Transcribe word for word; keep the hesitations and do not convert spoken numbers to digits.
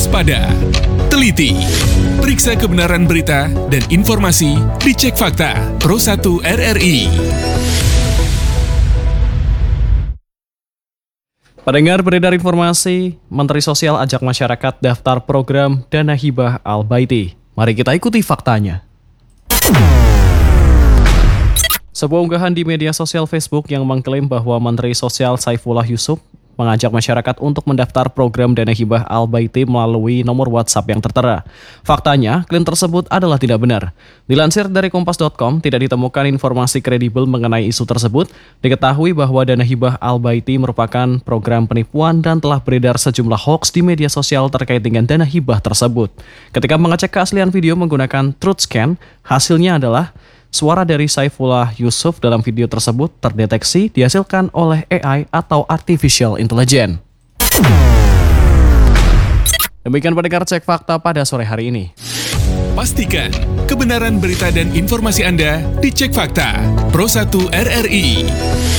waspada, teliti, periksa kebenaran berita dan informasi dicek fakta Pro satu R R I. Pendengar, beredar informasi, Menteri Sosial ajak masyarakat daftar program Dana Hibah Al-Baiti. Mari kita ikuti faktanya. Sebuah unggahan di media sosial Facebook yang mengklaim bahwa Menteri Sosial Saifullah Yusuf mengajak masyarakat untuk mendaftar program Dana Hibah Al-Baiti melalui nomor WhatsApp yang tertera. Faktanya, klaim tersebut adalah tidak benar. Dilansir dari kompas titik com, tidak ditemukan informasi kredibel mengenai isu tersebut. Diketahui bahwa Dana Hibah Al-Baiti merupakan program penipuan dan telah beredar sejumlah hoaks di media sosial terkait dengan dana hibah tersebut. Ketika mengecek keaslian video menggunakan TruthScan, hasilnya adalah suara dari Saifullah Yusuf dalam video tersebut terdeteksi dihasilkan oleh A I atau Artificial Intelligence. Demikian pendengar Cek Fakta pada sore hari ini. Pastikan kebenaran berita dan informasi Anda dicek fakta Pro satu R R I.